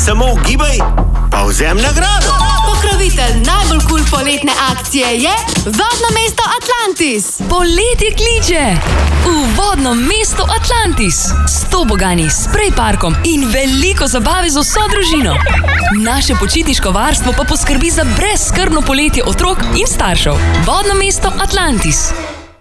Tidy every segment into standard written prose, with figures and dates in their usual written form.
samo ugibaj, pa vzem nagrado. Pokrovitelj najbolj kul poletne akcije je Vodno mesto Atlantis. Poletje kliče v Vodno mesto Atlantis. 100 bogani s spray parkom in veliko zabave z vso družino. Naše počitniško varstvo pa poskrbi za brezskrbno poletje otrok in staršev. Vodno mesto Atlantis.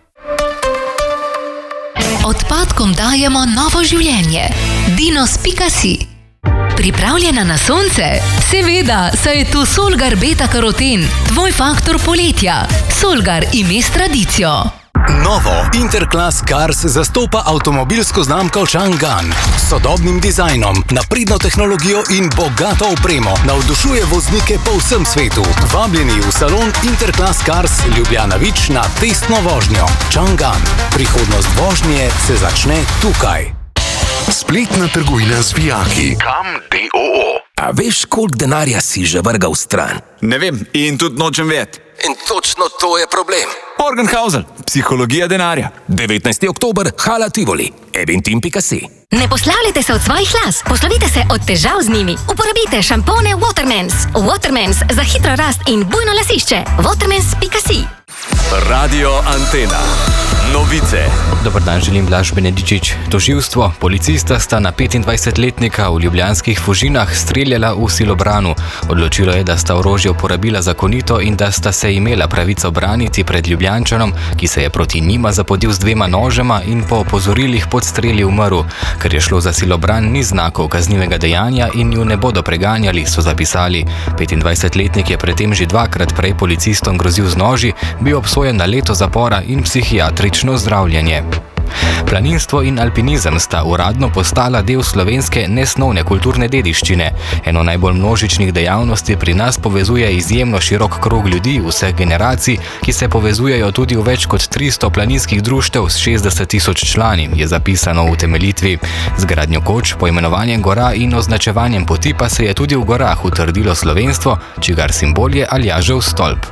Odpadkom dajemo novo življenje. Dinos.si. Pripravljena na sonce? Seveda, saj je tu Solgar beta-karoten, tvoj faktor poletja. Solgar ime s tradicijo. Novo Interclass Cars zastopa avtomobilsko znamko Chang'an. S sodobnim dizajnom, napredno tehnologijo in bogato opremo navdušuje voznike po vsem svetu. Vabljeni v salon Interclass Cars Ljubljana Vič na testno vožnjo. Chang'an. Prihodnost vožnje se začne tukaj. Spletna trgovina z vijaki. Kam DOO. A veš, koliko denarja si že vrgal stran? Ne vem in tudi nočem vedeti. In točno to je problem. Morgenhausel, psihologija denarja. 19. oktober, Hala Tivoli, eventim.si. Ne poslavljajte se od svojih las, poslovite se od težav z njimi. Uporabite šampone Watermans. Watermans za hitro rast in bujno lasišče. Watermans.si. Radio Antena. Novice. Dobar dan, želim Blaž Benedičič. Tožilstvo, policista sta na 25-letnika v ljubljanskih Fužinah streljala v Silobranu. Odločilo je, da sta orožje uporabila zakonito in da sta se imela pravico braniti pred Ljubljančanom, ki se je proti njima zapodil z 2 nožema in po opozorilih pod streli umrl. Ker je šlo za Silobran, ni znakov kaznivega dejanja in ju ne bodo preganjali, so zapisali. 25-letnik je predtem že 2-krat prej policistom grozil z noži, bil obsojen na leto zapora in psihiatrično zdravljenje. Planinstvo in alpinizem sta uradno postala del slovenske nesnovne kulturne dediščine. Eno najbolj množičnih dejavnosti pri nas povezuje izjemno širok krog ljudi vseh generacij, ki se povezujejo tudi v več kot 300 planinskih društev s 60 000 člani, je zapisano v utemeljitvi. Z gradnjo koč, poimenovanjem gora in označevanjem poti pa se je tudi v gorah utrdilo slovenstvo, čigar simbol je Aljažev stolp.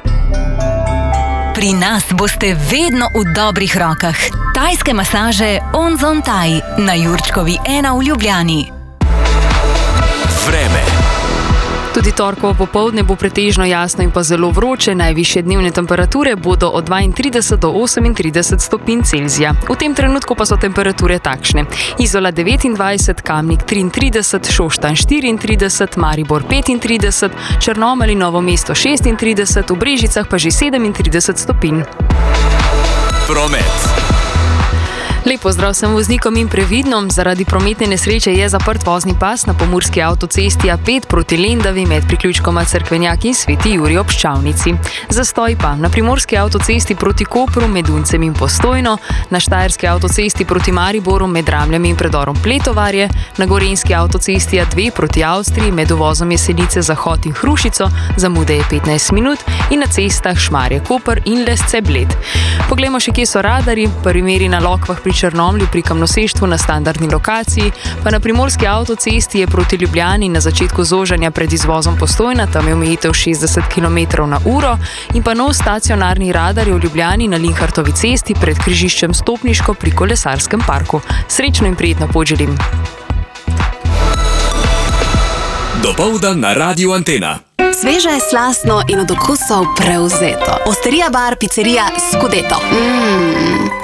Pri nas boste vedno v dobrih rokah. Tajske masaže Onzon Thai na Jurčkovi 1 v Ljubljani. Vreme. Tudi torkovo popoldne bo pretežno jasno in pa zelo vroče, najvišje dnevne temperature bodo od 32 do 38 stopinj Celzija. V tem trenutku pa so temperature takšne. Izola 29, Kamnik 33, Šoštanj 34, Maribor 35, Črnomelj in Novo mesto 36, v Brežicah pa že 37 stopinj. Promet. Lep pozdrav vsem voznikom in previdnom. Zaradi prometne nesreče je zaprt vozni pas na pomurski avtocesti A5 proti Lendavi med priključkoma Cerkvenjak in Sveti Jurij ob Ščavnici. Zastoj pa na primorski avtocesti proti Kopru med Uncem in Postojno, na štajerski avtocesti proti Mariboru med Ramljem in predorom Pletovarje, na gorenjski avtocesti A2 proti Avstriji med uvozom Jesenice, Zahod in Hrušico, zamude je 15 minut, in na cestah Šmarje-Koper in Lesce-Bled. Poglejmo še, kje so radarji. Prvi meri na Lokvah pri Črnomlju pri Kamnoseštvu na standardni lokaciji, pa na primorski avtocesti je proti Ljubljani na začetku zožanja pred izvozom Postojna, tam je omejitev 60 km/h, in pa nov stacionarni radar je v Ljubljani na Linhartovi cesti pred križiščem Stopniško pri Kolesarskem parku. Srečno in prijetno pot želim. Dopoldan na Radio Antena. Sveže, slastno in od okusov prevzeto. Osterija bar, pizzerija Scudetto.